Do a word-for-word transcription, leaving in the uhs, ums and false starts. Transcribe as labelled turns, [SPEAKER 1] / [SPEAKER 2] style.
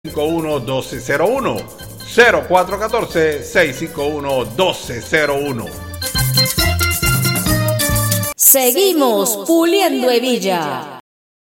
[SPEAKER 1] cinco uno uno dos cero uno cero cuatro uno cuatro seis cinco uno dos cero uno.
[SPEAKER 2] Seguimos puliendo hebilla.